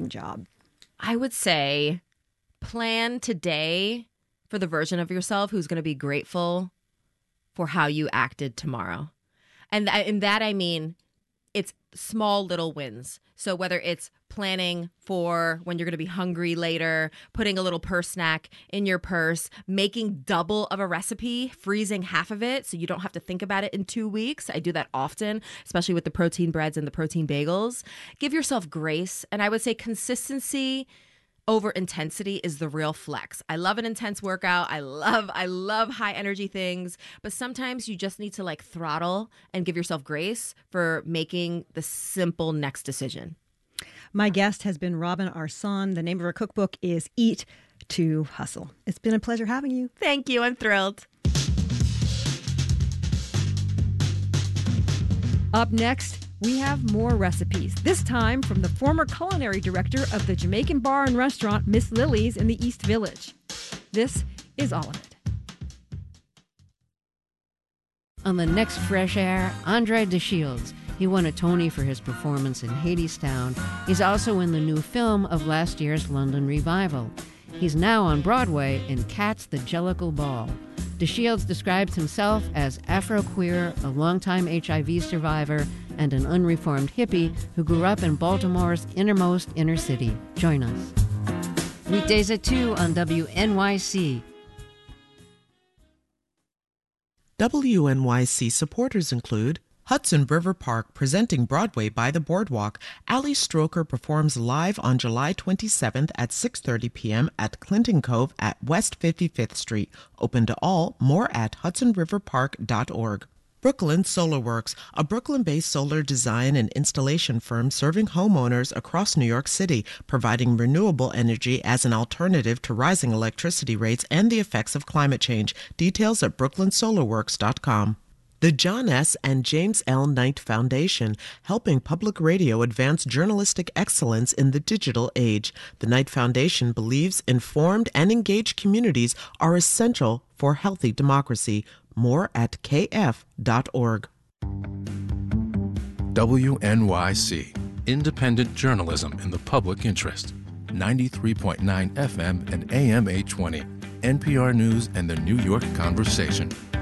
dream job? I would say plan today for the version of yourself who's going to be grateful for how you acted tomorrow. And in that, I mean, it's small little wins. So whether it's planning for when you're going to be hungry later, putting a little purse snack in your purse, making double of a recipe, freezing half of it so you don't have to think about it in 2 weeks. I do that often, especially with the protein breads and the protein bagels. Give yourself grace. And I would say consistency over intensity is the real flex. I love an intense workout. I love high energy things, but sometimes you just need to like throttle and give yourself grace for making the simple next decision. My guest has been Robin Arson. The name of her cookbook is Eat to Hustle. It's been a pleasure having you. Thank you. I'm thrilled. Up next, we have more recipes, this time from the former culinary director of the Jamaican bar and restaurant Miss Lily's in the East Village. This is all of it. On the next Fresh Air, Andre DeShields. He won a Tony for his performance in Hadestown. He's also in the new film of last year's London revival. He's now on Broadway in Cats the Jellicle Ball. DeShields describes himself as Afro-queer, a longtime HIV survivor, and an unreformed hippie who grew up in Baltimore's innermost inner city. Join us. Weekdays at 2 on WNYC. WNYC supporters include Hudson River Park presenting Broadway by the Boardwalk. Ali Stroker performs live on July 27th at 6:30 p.m. at Clinton Cove at West 55th Street. Open to all. More at hudsonriverpark.org. Brooklyn Solar Works, a Brooklyn-based solar design and installation firm serving homeowners across New York City, providing renewable energy as an alternative to rising electricity rates and the effects of climate change. Details at brooklynsolarworks.com. The John S. and James L. Knight Foundation, helping public radio advance journalistic excellence in the digital age. The Knight Foundation believes informed and engaged communities are essential for healthy democracy. More at kf.org. WNYC, independent journalism in the public interest. 93.9 FM and AM 820. NPR News and the New York Conversation.